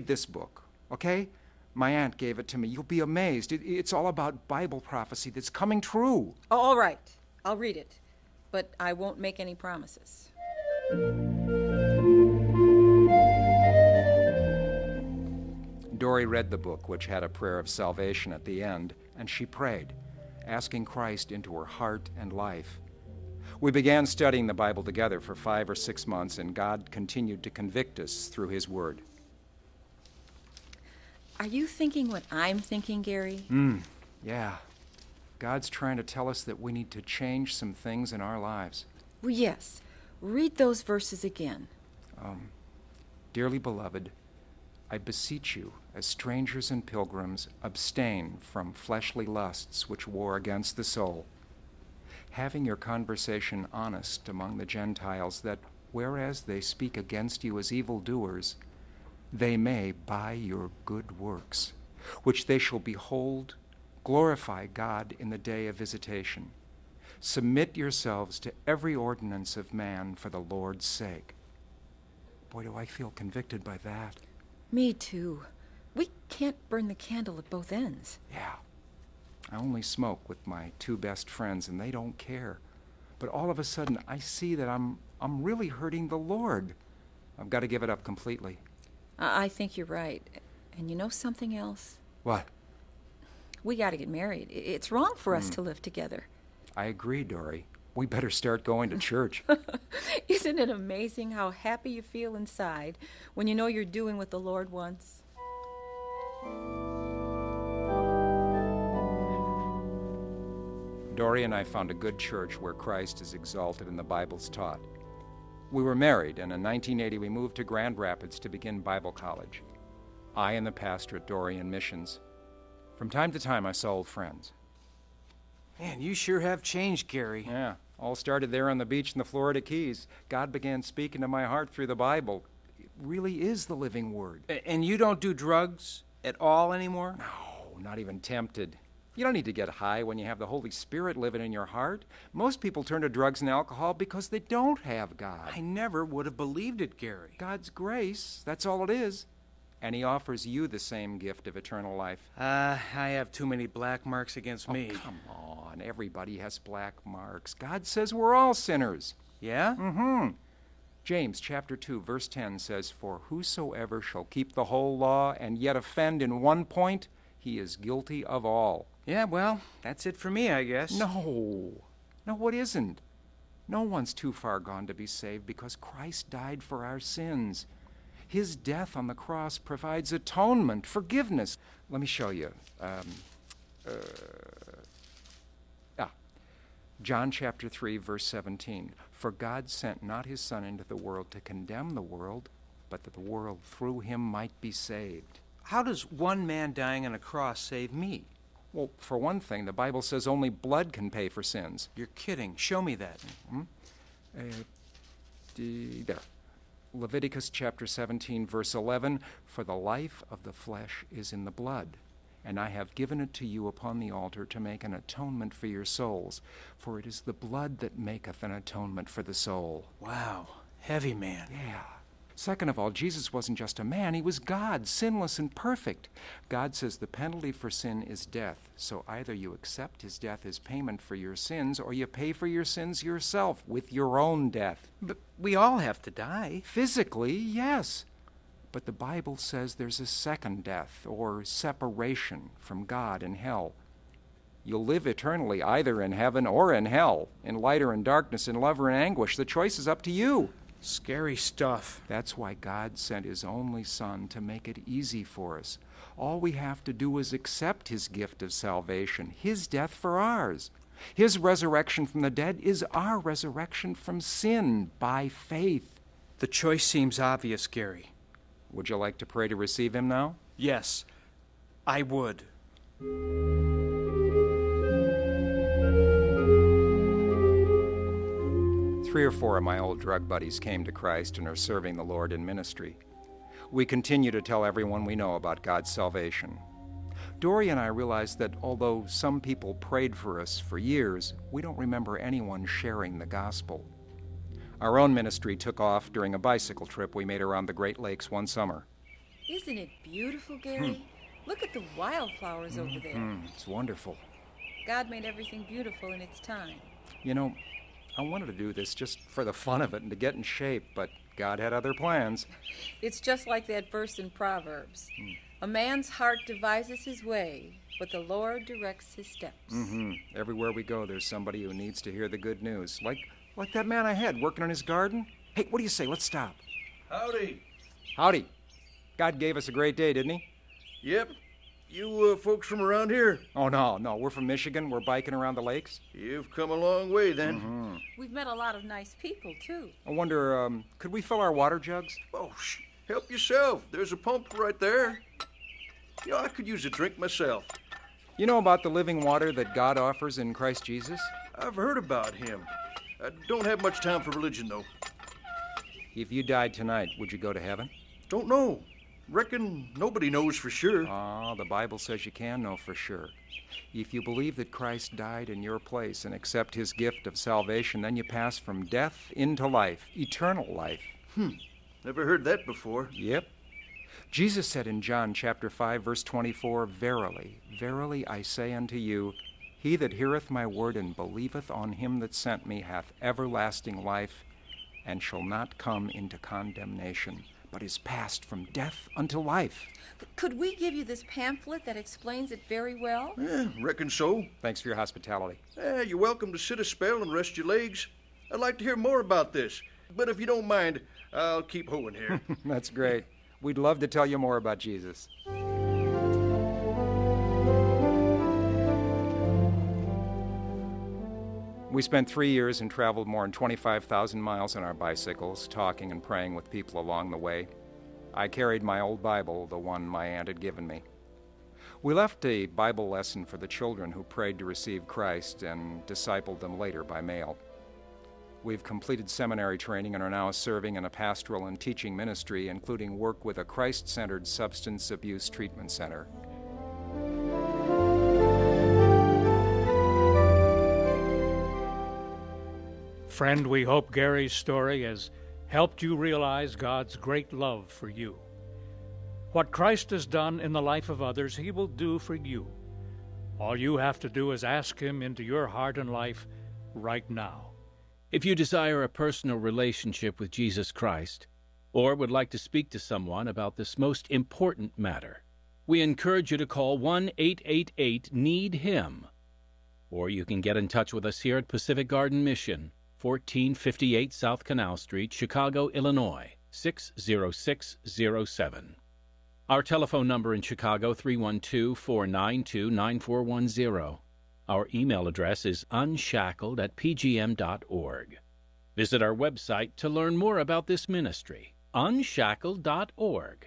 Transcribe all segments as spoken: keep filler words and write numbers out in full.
this book, okay? My aunt gave it to me. You'll be amazed. It, it's all about Bible prophecy that's coming true. Oh, all right. I'll read it. But I won't make any promises. Dory read the book, which had a prayer of salvation at the end, and she prayed, asking Christ into her heart and life. We began studying the Bible together for five or six months, and God continued to convict us through His Word. Are you thinking what I'm thinking, Gary? Hmm, yeah. God's trying to tell us that we need to change some things in our lives. Well, yes. Read those verses again. Um, Dearly beloved, I beseech you, as strangers and pilgrims, abstain from fleshly lusts which war against the soul, having your conversation honest among the Gentiles, that whereas they speak against you as evildoers, they may, by your good works, which they shall behold, glorify God in the day of visitation. Submit yourselves to every ordinance of man for the Lord's sake. Boy, do I feel convicted by that. Me too. We can't burn the candle at both ends. Yeah. I only smoke with my two best friends, and they don't care. But all of a sudden, I see that I'm I'm really hurting the Lord. I've got to give it up completely. I, I think you're right. And you know something else? What? We got to get married. I- It's wrong for us Hmm. to live together. I agree, Dory. We better start going to church. Isn't it amazing how happy you feel inside when you know you're doing what the Lord wants? Dory and I found a good church where Christ is exalted and the Bible's taught. We were married, and in nineteen eighty we moved to Grand Rapids to begin Bible college. I and the pastor at Dorian Missions. From time to time, I saw old friends. Man, you sure have changed, Gary. Yeah, all started there on the beach in the Florida Keys. God began speaking to my heart through the Bible. It really is the living Word. A- And you don't do drugs at all anymore? No, not even tempted. You don't need to get high when you have the Holy Spirit living in your heart. Most people turn to drugs and alcohol because they don't have God. I never would have believed it, Gary. God's grace, that's all it is. And He offers you the same gift of eternal life. Uh, I have too many black marks against Oh, me. come on. Everybody has black marks. God says we're all sinners. Yeah? Mm-hmm. James chapter two, verse ten says, For whosoever shall keep the whole law and yet offend in one point, he is guilty of all. Yeah, well, that's it for me, I guess. No. No, it isn't. No one's too far gone to be saved because Christ died for our sins. His death on the cross provides atonement, forgiveness. Let me show you. Um, uh, ah, John chapter three, verse seventeen. For God sent not His Son into the world to condemn the world, but that the world through Him might be saved. How does one man dying on a cross save me? Well, for one thing, the Bible says only blood can pay for sins. You're kidding. Show me that. Hmm? Uh, d- there. Leviticus chapter seventeen, verse eleven, For the life of the flesh is in the blood, and I have given it to you upon the altar to make an atonement for your souls, for it is the blood that maketh an atonement for the soul. Wow. Heavy man. Yeah. Second of all, Jesus wasn't just a man, He was God, sinless and perfect. God says the penalty for sin is death, so either you accept His death as payment for your sins, or you pay for your sins yourself with your own death. But we all have to die. Physically, yes. But the Bible says there's a second death, or separation from God in hell. You'll live eternally either in heaven or in hell, in light or in darkness, in love or in anguish. The choice is up to you. Scary stuff. That's why God sent His only Son to make it easy for us. All we have to do is accept His gift of salvation, His death for ours. His resurrection from the dead is our resurrection from sin by faith. The choice seems obvious, Gary. Would you like to pray to receive Him now? Yes, I would. Three or four of my old drug buddies came to Christ and are serving the Lord in ministry. We continue to tell everyone we know about God's salvation. Dory and I realized that although some people prayed for us for years, we don't remember anyone sharing the gospel. Our own ministry took off during a bicycle trip we made around the Great Lakes one summer. Isn't it beautiful, Gary? Look at the wildflowers over there. Mm, it's wonderful. God made everything beautiful in its time. You know, I wanted to do this just for the fun of it and to get in shape, but God had other plans. It's just like that verse in Proverbs. Mm. A man's heart devises his way, but the Lord directs his steps. Mm-hmm. Everywhere we go, there's somebody who needs to hear the good news. Like, like that man I had working on his garden. Hey, what do you say? Let's stop. Howdy. Howdy. God gave us a great day, didn't he? Yep. You uh, folks from around here? Oh, no, no. We're from Michigan. We're biking around the lakes. You've come a long way, then. Mm-hmm. We've met a lot of nice people, too. I wonder, um, could we fill our water jugs? Oh, sh- help yourself. There's a pump right there. You know, I could use a drink myself. You know about the living water that God offers in Christ Jesus? I've heard about him. I don't have much time for religion, though. If you died tonight, would you go to heaven? Don't know. Reckon nobody knows for sure. Oh, the Bible says you can know for sure. If you believe that Christ died in your place and accept his gift of salvation, then you pass from death into life, eternal life. Hmm. Never heard that before. Yep. Jesus said in John chapter five, verse twenty-four, Verily, verily I say unto you, he that heareth my word and believeth on him that sent me hath everlasting life, and shall not come into condemnation, but is passed from death unto life. Could we give you this pamphlet that explains it very well? Eh, reckon so. Thanks for your hospitality. Eh, you're welcome to sit a spell and rest your legs. I'd like to hear more about this, but if you don't mind, I'll keep hoeing here. That's great. We'd love to tell you more about Jesus. We spent three years and traveled more than twenty-five thousand miles on our bicycles, talking and praying with people along the way. I carried my old Bible, the one my aunt had given me. We left a Bible lesson for the children who prayed to receive Christ and discipled them later by mail. We've completed seminary training and are now serving in a pastoral and teaching ministry, including work with a Christ-centered substance abuse treatment center. Friend, we hope Gary's story has helped you realize God's great love for you. What Christ has done in the life of others, he will do for you. All you have to do is ask him into your heart and life right now. If you desire a personal relationship with Jesus Christ, or would like to speak to someone about this most important matter, we encourage you to call one eight eight eight need him. Or you can get in touch with us here at Pacific Garden Mission, fourteen fifty-eight South Canal Street, Chicago, Illinois, six zero six zero seven. Our telephone number in Chicago, three one two, four nine two, nine four one zero. Our email address is unshackled at p g m dot org. Visit our website to learn more about this ministry, unshackled dot org.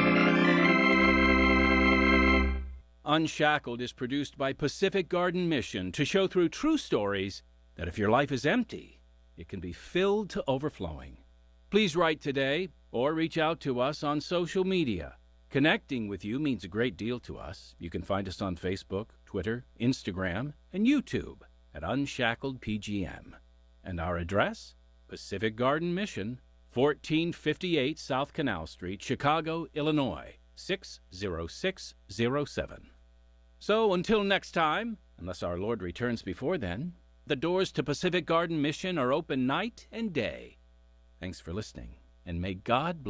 Unshackled is produced by Pacific Garden Mission to show through true stories that if your life is empty, it can be filled to overflowing. Please write today or reach out to us on social media. Connecting with you means a great deal to us. You can find us on Facebook, Twitter, Instagram, and YouTube at Unshackled P G M. And our address? Pacific Garden Mission, fourteen fifty-eight South Canal Street, Chicago, Illinois, six zero six zero seven. So until next time, unless our Lord returns before then, the doors to Pacific Garden Mission are open night and day. Thanks for listening, and may God bless.